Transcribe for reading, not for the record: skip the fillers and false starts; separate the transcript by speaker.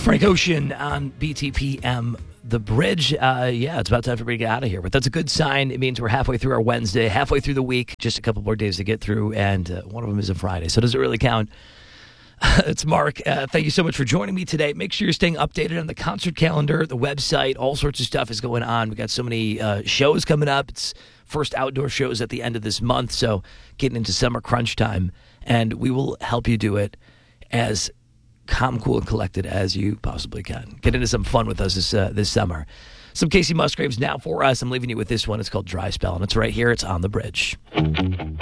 Speaker 1: Frank Ocean on BTPM, The Bridge. It's about time for everybody to get out of here, but that's a good sign. It means we're halfway through our Wednesday, halfway through the week, just a couple more days to get through, and one of them is a Friday, so does it really count? It's Mark. Thank you so much for joining me today. Make sure you're staying updated on the concert calendar, the website. All sorts of stuff is going on. We got so many shows coming up. It's first outdoor shows at the end of this month, so getting into summer crunch time, and we will help you do it as calm, cool, and collected as you possibly can. Get into some fun with us this summer. Some Casey Musgraves now for us. I'm leaving you with this one. It's called Dry Spell, and it's right here. It's on The Bridge.